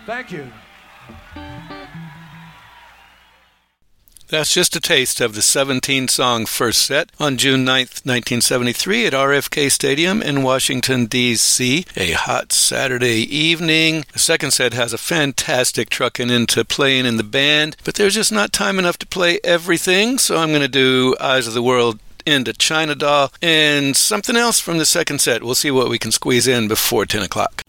Thank you. That's just a taste of the 17-song first set on June 9th, 1973 at RFK Stadium in Washington, D.C. A hot Saturday evening. The second set has a fantastic trucking into playing in the band, but there's just not time enough to play everything, so I'm going to do Eyes of the World into China Doll and something else from the second set. We'll see what we can squeeze in before 10 o'clock.